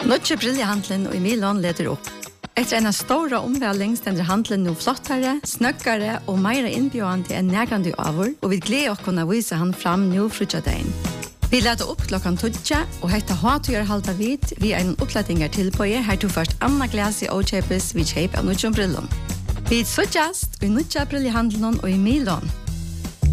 Nødje briljehandelen og i Milan leder opp. Etter en stora omvæling stender handelen nå flottere, snøkkere og mer innbjørende enn nærgande avur, og vi gleder oss kunne vise han fram nå frutjadagen. Vi leder opp klokken 12, og hette hatøyer halta vid vi en opplettinger tilbøye her til først Anna Glas i Åkjøpes vi kjøp av nødje brillen. Vi suttjast i nødje briljehandelen og i Milan.